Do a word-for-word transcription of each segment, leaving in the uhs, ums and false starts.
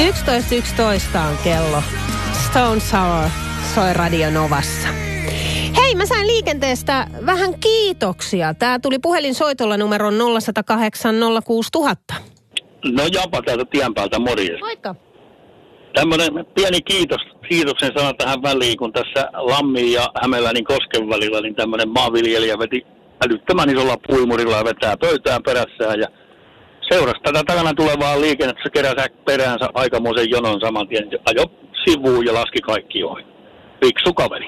yksitoista yksitoista on kello. Stone Sour soi Radio Novassa. Hei, mä sain liikenteestä vähän kiitoksia. Tää tuli puhelinsoitolla numeron nolla yksi nolla kahdeksan nolla kuusi nolla nolla nolla. No Japa täältä tien päältä, morjens. Moikka. Tämmönen pieni kiitos, kiitoksen sana tähän väliin, kun tässä Lammin ja Hämeenläänin Kosken välillä, niin tämmönen maanviljelijä veti älyttömän isolla puimurilla ja vetää pöytään perässään ja seurasi tätä takana tulevaa liikennettä, se keräsi peräänsä aikamoisen jonon saman tien, ajo sivuun ja laski kaikki ohi. Fiksu kaveri.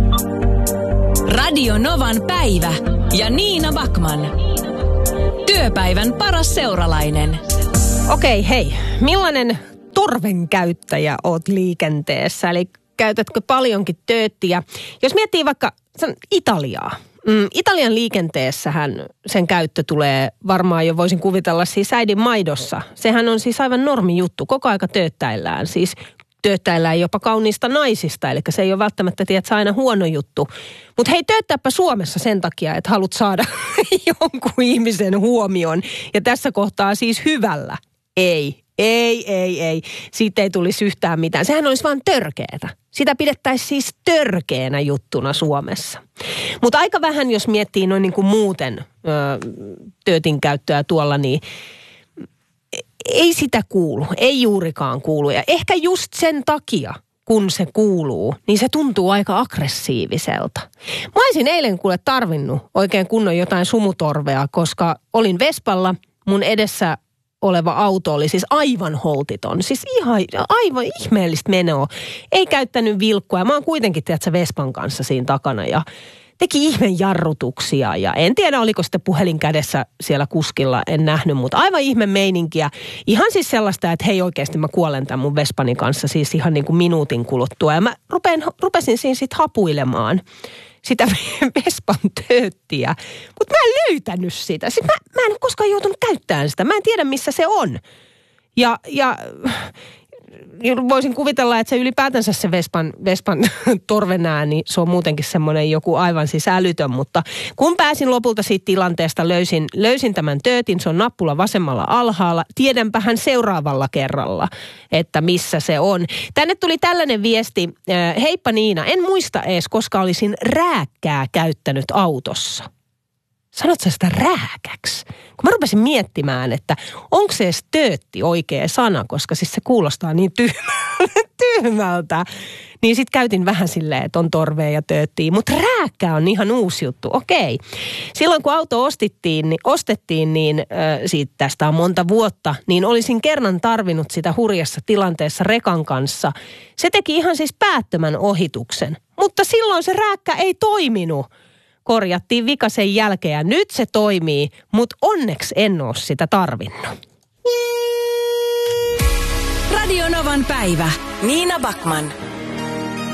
Radio Novan päivä ja Niina Backman. Työpäivän paras seuralainen. Okei, hei. Millainen torven käyttäjä oot liikenteessä? Eli käytätkö paljonkin tööttiä? Jos miettii vaikka Italiaa. Mm, Italian liikenteessähän sen käyttö tulee varmaan jo, voisin kuvitella, siis äidin maidossa. Sehän on siis aivan normi juttu. Koko aika tööttäillään. Siis tööttäillään jopa kauniista naisista. Eli se ei ole välttämättä, tiedätkö, aina huono juttu. Mutta hei, tööttääpä Suomessa sen takia, että haluat saada jonkun ihmisen huomion. Ja tässä kohtaa siis hyvällä. Ei, ei, ei, ei. Siitä ei tulisi yhtään mitään. Sehän olisi vaan törkeetä. Sitä pidettäisiin siis törkeänä juttuna Suomessa. Mutta aika vähän, jos miettii noin niin kuin muuten ö, töötin käyttöä tuolla, niin ei sitä kuulu. Ei juurikaan kuulu. Ja ehkä just sen takia, kun se kuuluu, niin se tuntuu aika aggressiiviselta. Mä olisin eilen kuule tarvinnut oikein kunnon jotain sumutorvea, koska olin Vespalla, mun edessä oleva auto oli siis aivan holtiton. Siis ihan, aivan ihmeellistä menoa. Ei käyttänyt vilkkua. Mä oon kuitenkin, tiedätkö, Vespan kanssa siinä takana ja teki ihmeen jarrutuksia. Ja en tiedä, oliko sitten puhelin kädessä siellä kuskilla, en nähnyt, mutta aivan ihme meininkiä. Ihan siis sellaista, että hei oikeasti mä kuolen tämän mun Vespani kanssa siis ihan niin kuin minuutin kuluttua. Ja mä rupean, rupesin siinä sitten hapuilemaan sitä Vespan tööttiä. Mutta mä en löytänyt sitä. Siis mä, mä en koskaan joutunut käyttämään sitä. Mä en tiedä, missä se on. Ja, ja voisin kuvitella, että se ylipäätänsä se Vespan, Vespan torvenää, niin se on muutenkin semmoinen joku aivan siis älytön. Mutta kun pääsin lopulta siitä tilanteesta, löysin, löysin tämän töötin, se on nappula vasemmalla alhaalla. Tiedänpähän seuraavalla kerralla, että missä se on. Tänne tuli tällainen viesti, heippa Niina, en muista edes, koska olisin rääkkää käyttänyt autossa. Sanotko sitä rääkäksi? Kun mä rupesin miettimään, että onko se edes töötti oikea sana, koska siis se kuulostaa niin tyhmältä, tyhmältä. Niin sit käytin vähän silleen, että on torvea ja tööttiä, mutta rääkkä on ihan uusi juttu. Okei. Silloin kun auto ostettiin, niin, ostettiin, niin äh, siitä tästä on monta vuotta, niin olisin kerran tarvinnut sitä hurjassa tilanteessa rekan kanssa. Se teki ihan siis päättömän ohituksen, mutta silloin se rääkkä ei toiminut. Korjattiin vika sen jälkeen ja nyt se toimii, mutta onneksi en ole sitä tarvinnut. Radio Novan päivä. Niina Backman.